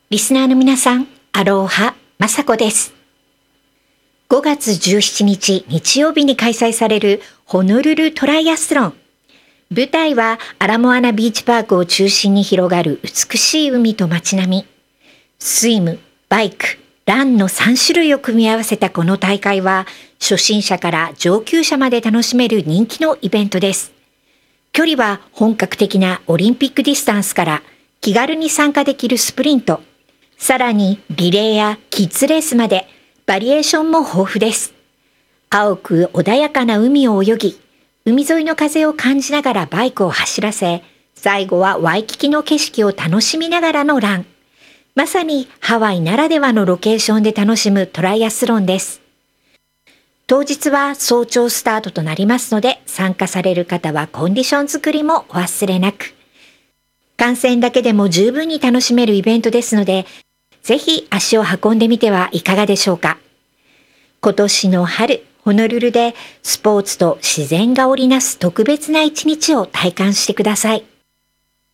リスナーの皆さん、アローハ、まさこです。5月17日日曜日に開催されるホノルルトライアスロン。舞台はアラモアナビーチパークを中心に広がる美しい海と街並み。スイム、バイク、ランの3種類を組み合わせたこの大会は、初心者から上級者まで楽しめる人気のイベントです。距離は本格的なオリンピックディスタンスから気軽に参加できるスプリント、さらにリレーやキッズレースまでバリエーションも豊富です。青く穏やかな海を泳ぎ、海沿いの風を感じながらバイクを走らせ、最後はワイキキの景色を楽しみながらのラン。まさにハワイならではのロケーションで楽しむトライアスロンです。当日は早朝スタートとなりますので、参加される方はコンディション作りもお忘れなく。観戦だけでも十分に楽しめるイベントですので、ぜひ足を運んでみてはいかがでしょうか。今年の春、ホノルルでスポーツと自然が織りなす特別な一日を体感してください。